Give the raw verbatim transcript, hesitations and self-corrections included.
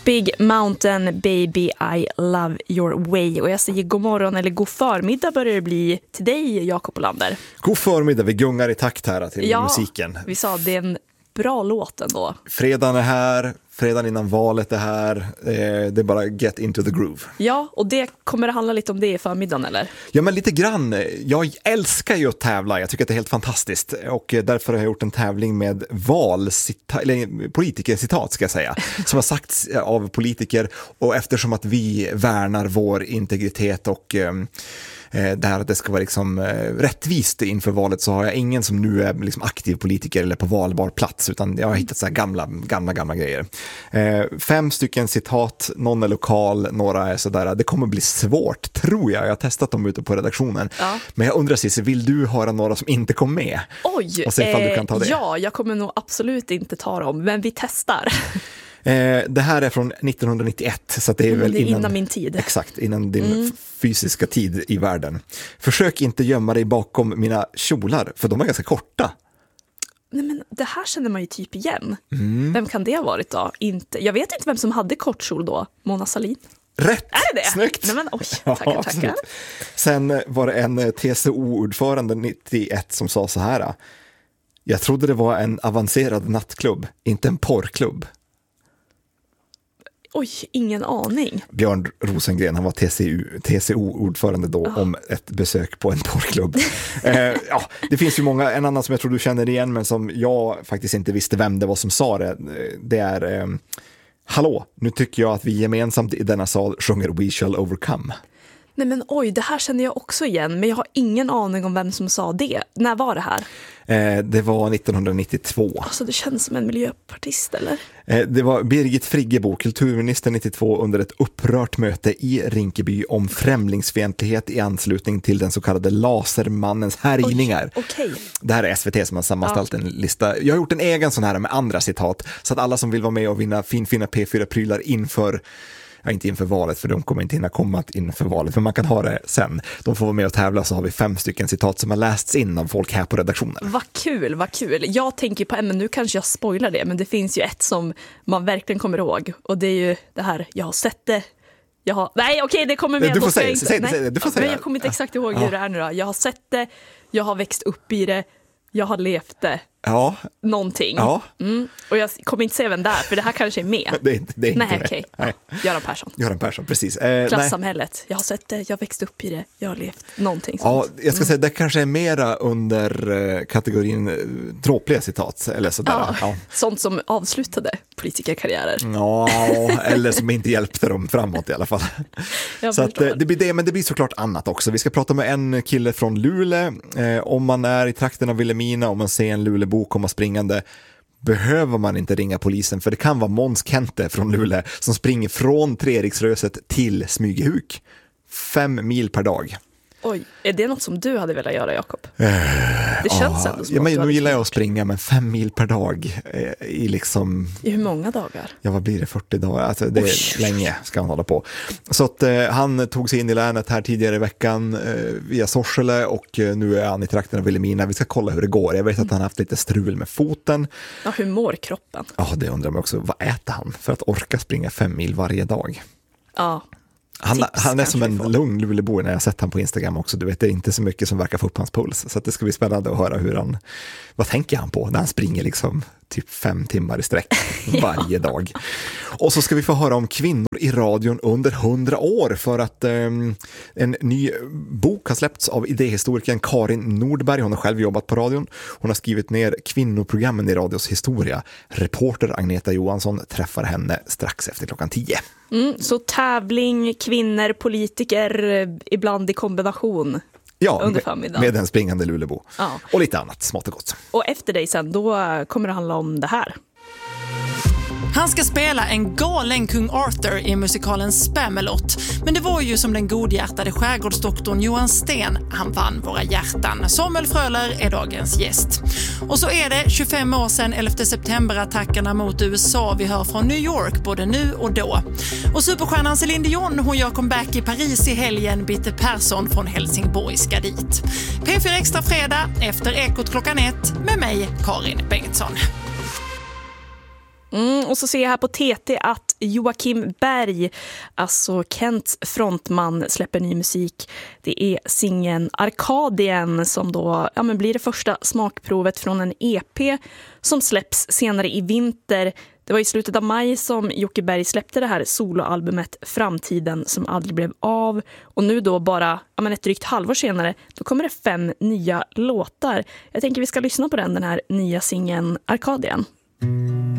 Big Mountain Baby I Love Your Way. Och jag säger god morgon eller god förmiddag börjar det bli till dig, Jakob Olander. God förmiddag, vi gungar i takt här till ja, musiken. Vi sa det är en bra låt ändå. Fredagen är här, fredagen innan valet är här. Eh, det är bara get into the groove. Ja, och det kommer det handla lite om det i förmiddagen, eller? Ja, men lite grann. Jag älskar ju att tävla. Jag tycker att det är helt fantastiskt. Och därför har jag gjort en tävling med valcita- eller politikercitat, ska jag säga. Som har sagts av politiker. Och eftersom att vi värnar vår integritet och eh, där det ska vara liksom rättvist inför valet, så har jag ingen som nu är liksom aktiv politiker eller på valbar plats, utan jag har hittat så här gamla, gamla, gamla grejer. Eh, fem stycken citat, någon är lokal, några är sådär. Det kommer bli svårt, tror jag. Jag har testat dem ute på redaktionen. Ja. Men jag undrar, Cissi, vill du höra några som inte kom med? Oj, och se ifall eh, du kan ta det? Ja, jag kommer nog absolut inte ta dem, men vi testar. Eh, det här är från nittonhundranittioett, så att det är mm, väl det är innan, innan min tid. Exakt, innan din mm. fysiska tid i världen. Försök inte gömma dig bakom mina kjolar, för de är ganska korta. Nej, men det här känner man ju typ igen. Mm. Vem kan det ha varit då? Inte, jag vet inte vem som hade kortkjol då. Mona Sahlin. Rätt! Är det det? Snyggt! Nej, men, oj, tackar, ja, tackar. Sen var det en T C O-ordförande nittioett som sa så här: jag trodde det var en avancerad nattklubb, inte en porrklubb. Oj, ingen aning. Björn Rosengren, han var T C O-ordförande då, oh. om ett besök på en porrklubb. eh, ja, det finns ju många, en annan som jag tror du känner igen, men som jag faktiskt inte visste vem det var som sa det. Det är, eh, hallå, nu tycker jag att vi gemensamt i denna sal sjunger We Shall Overcome. Nej, men oj, det här känner jag också igen, men jag har ingen aning om vem som sa det. När var det här? Eh, det var nittonhundranittiotvå. Alltså det känns som en miljöpartist, eller? Eh, det var Birgit Friggebo, kulturminister nittiotvå, under ett upprört möte i Rinkeby om främlingsfientlighet i anslutning till den så kallade lasermannens härjningar. Oj, okay. Det här är S V T som har sammanställt ja. en lista. Jag har gjort en egen sån här med andra citat, så att alla som vill vara med och vinna finfina P fyra-prylar inför, ja, inte inför valet, för de kommer inte hinna komma inför valet, men man kan ha det sen. De får vara med och tävla, så har vi fem stycken citat som har lästs in av folk här på redaktionen. Vad kul, vad kul. Jag tänker på, men nu kanske jag spoilar det, men det finns ju ett som man verkligen kommer ihåg, och det är ju det här, jag har sett det. Jag har, nej, okej, okay, det kommer med. Du får säga, inte, säg, nej, säg, du får säga. Men jag kommer inte exakt ihåg ja. hur det är nu då. Jag har sett det, jag har växt upp i det, jag har levt det. Ja. Någonting. Ja. Mm. Och jag kommer inte säga vem där, för det här kanske är med. Det är, det är inte nej, okej. Okay. Ja. Göran Persson. Göran Persson, precis. Eh, Klassamhället. Nej. Jag har sett det, jag har växt upp i det, jag har levt någonting sånt. Ja, jag ska mm. säga, det kanske är mera under eh, kategorin eh, dråpliga citat, eller sådär. Ja, ja. Sånt som avslutade politikerkarriärer. Ja, eller som inte hjälpte dem framåt i alla fall. Så att, eh, det blir det, men det blir såklart annat också. Vi ska prata med en kille från Luleå. Eh, om man är i trakten av Vilhelmina, om man ser en Lulebo komma springande, behöver man inte ringa polisen, för det kan vara Måns Kente från Luleå som springer från Treriksröset till Smygehuk. Fem mil per dag. Oj, är det något som du hade velat göra, Jakob? Uh, det känns uh, ändå som ja, men nu gillar jag att springa, men fem mil per dag eh, i liksom... I hur många dagar? Ja, vad blir det? fyrtio dagar? Alltså, det är Usch. länge ska han hålla på. Så att eh, han tog sig in i länet här tidigare i veckan eh, via Sorsele, och eh, nu är han i trakten av Vilhelmina. Vi ska kolla hur det går. Jag vet mm. att han har haft lite strul med foten. Ja, hur mår kroppen? Ja, det undrar man också. Vad äter han för att orka springa fem mil varje dag? Ja. Han, han är som en lugn Lulebo när jag har sett han på Instagram också. Du vet, det är inte så mycket som verkar få upp hans puls. Så att det ska bli spännande att höra hur han, vad tänker han på när han springer liksom typ fem timmar i sträck varje ja. dag. Och så ska vi få höra om kvinnor i radion under hundra år, för att um, en ny bok har släppts av idéhistorikern Karin Nordberg. Hon har själv jobbat på radion. Hon har skrivit ner kvinnoprogrammen i radios historia. Reporter Agneta Johansson träffar henne strax efter klockan tio. Mm, så tävling, kvinnor, politiker, ibland i kombination. Ja, under med, med en springande Lulebo. Ja. Och lite annat, smått och gott. Och efter dig sen, då kommer det handla om det här. Han ska spela en galen kung Arthur i musikalen Spamalot. Men det var ju som den godhjärtade skärgårdsdoktorn Johan Sten. Han vann våra hjärtan. Samuel Fröler är dagens gäst. Och så är det tjugofem år sedan elfte september-attackerna mot U S A vi hör från New York både nu och då. Och superstjärnan Céline Dion, hon gör comeback i Paris i helgen. Bitte Persson från Helsingborg ska dit. P fyra Extra fredag efter Ekot klockan ett med mig, Karin Bengtsson. Mm, och så ser jag här på T T att Joakim Berg, alltså Kents frontman, släpper ny musik. Det är singeln Arkadien som då ja, men blir det första smakprovet från en E P som släpps senare i vinter. Det var i slutet av maj som Jocke Berg släppte det här soloalbumet Framtiden som aldrig blev av. Och nu då bara ja, men ett drygt halvår senare, då kommer det fem nya låtar. Jag tänker vi ska lyssna på den, den här nya singeln Arkadien.